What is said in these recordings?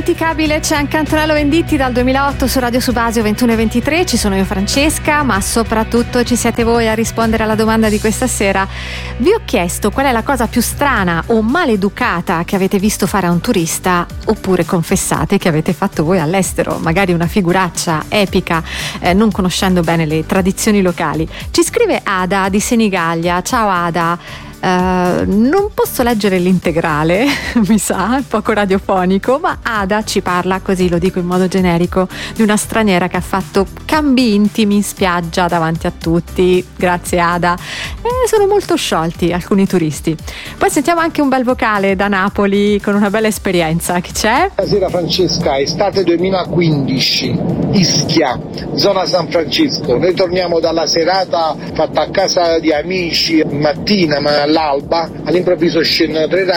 indimenticabile c'è anche Antonello Venditti dal 2008 su Radio Subasio 21:23. Ci sono io, Francesca, ma soprattutto ci siete voi a rispondere alla domanda di questa sera. Vi ho chiesto qual è la cosa più strana o maleducata che avete visto fare a un turista, oppure confessate che avete fatto voi all'estero, magari una figuraccia epica, non conoscendo bene le tradizioni locali. Ci scrive Ada di Senigallia. Ciao Ada. Non posso leggere l'integrale, mi sa, è poco radiofonico, ma Ada ci parla, così lo dico in modo generico, di una straniera che ha fatto cambi intimi in spiaggia davanti a tutti. Grazie Ada. Sono molto sciolti alcuni turisti. Poi sentiamo anche un bel vocale da Napoli con una bella esperienza. Chi c'è? Buonasera Francesca, estate 2015, Ischia, zona San Francisco. Noi torniamo dalla serata fatta a casa di amici mattina, ma all'alba all'improvviso scendono tre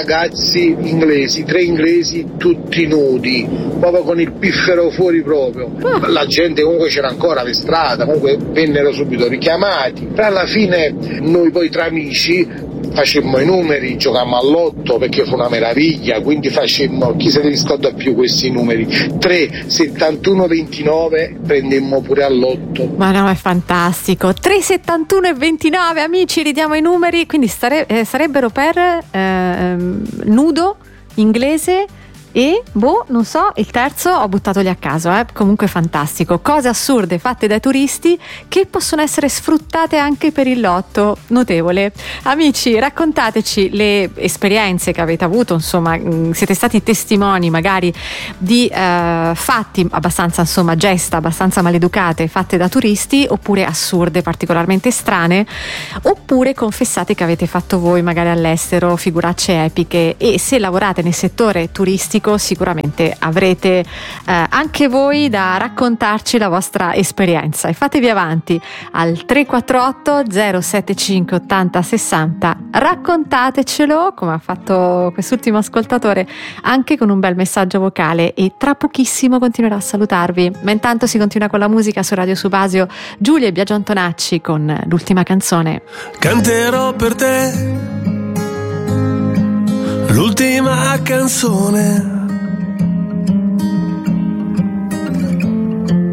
inglesi tutti nudi, proprio con il piffero fuori proprio. La gente comunque c'era ancora per strada, comunque vennero subito richiamati. Però alla fine noi poi tra amici facemmo i numeri, giocammo all'otto perché fu una meraviglia, quindi facemmo, chi se ne riscorda più questi numeri, 3, 71, 29, prendemmo pure all'otto. Ma no, è fantastico. 3, 71 e 29, amici, ridiamo i numeri, quindi sarebbero per nudo, inglese e non so, il terzo ho buttato lì a caso, comunque fantastico. Cose assurde fatte dai turisti che possono essere sfruttate anche per il lotto, notevole. Amici, raccontateci le esperienze che avete avuto, insomma, siete stati testimoni magari di fatti abbastanza, insomma, gesta abbastanza maleducate fatte da turisti, oppure assurde, particolarmente strane, oppure confessate che avete fatto voi magari all'estero figuracce epiche. E se lavorate nel settore turistico sicuramente avrete anche voi da raccontarci la vostra esperienza, e fatevi avanti al 348 075 80 60, raccontatecelo come ha fatto quest'ultimo ascoltatore, anche con un bel messaggio vocale, e tra pochissimo continuerò a salutarvi. Ma intanto si continua con la musica su Radio Subasio. Giulia e Biagio Antonacci con l'ultima canzone. Canterò per te l'ultima canzone